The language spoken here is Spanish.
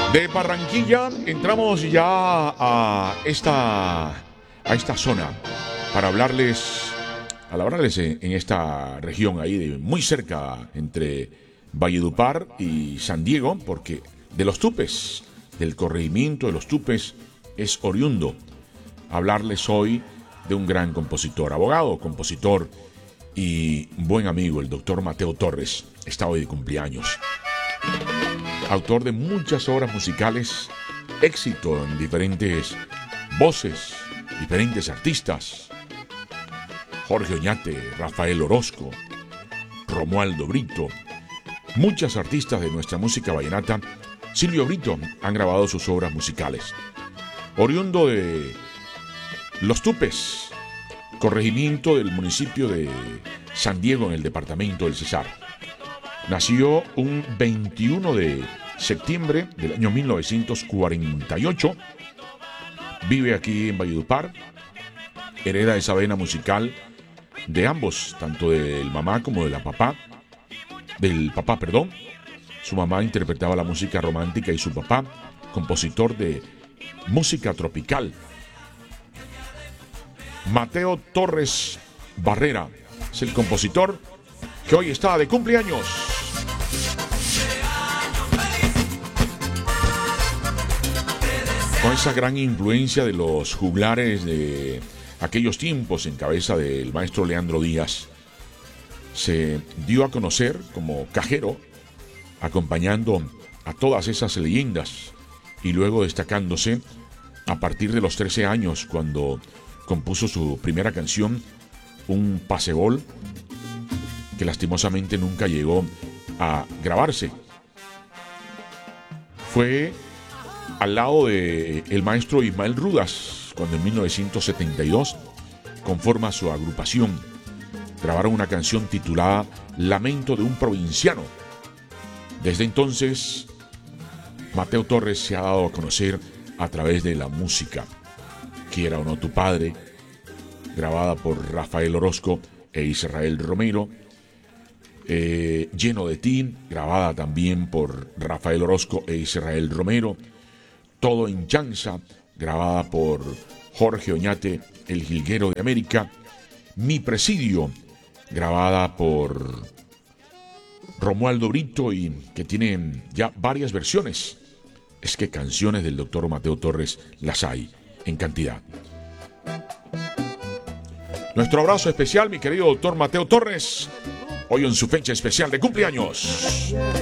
De Barranquilla entramos ya a esta zona para hablarles en esta región ahí muy cerca entre Valledupar y San Diego, porque de los Tupes, del corregimiento de los Tupes, es oriundo. Hablarles hoy de un gran compositor, abogado, compositor y buen amigo, el doctor Mateo Torres. Está hoy de cumpleaños. Autor de muchas obras musicales, éxito en diferentes voces, diferentes artistas. Jorge Oñate, Rafael Orozco, Romualdo Brito, muchos artistas de nuestra música vallenata, Silvio Brito, han grabado sus obras musicales. Oriundo de Los Tupes, corregimiento del municipio de San Diego en el departamento del Cesar. Nació un 21 de septiembre del año 1948. Vive aquí en Valledupar. Hereda esa vena musical de ambos, tanto del mamá como de la papá. Del papá, perdón. Su mamá interpretaba la música romántica y su papá, compositor de música tropical. Mateo Torres Barrera es el compositor que hoy está de cumpleaños. Con esa gran influencia de los juglares de aquellos tiempos en cabeza del maestro Leandro Díaz, se dio a conocer como cajero, acompañando a todas esas leyendas y luego destacándose a partir de los 13 años cuando compuso su primera canción, un pasegol, que lastimosamente nunca llegó a grabarse. Fue al lado de el maestro Ismael Rudas, cuando en 1972 conforma su agrupación. Grabaron una canción titulada Lamento de un provinciano. Desde entonces, Mateo Torres se ha dado a conocer a través de la música. Quiera o no tu padre, grabada por Rafael Orozco e Israel Romero. Lleno de ti, grabada también por Rafael Orozco e Israel Romero. Todo en chanza, grabada por Jorge Oñate, el jilguero de América. Mi presidio, grabada por Romualdo Brito y que tiene ya varias versiones. Es que canciones del doctor Mateo Torres las hay en cantidad. Nuestro abrazo especial, mi querido doctor Mateo Torres, hoy en su fecha especial de cumpleaños.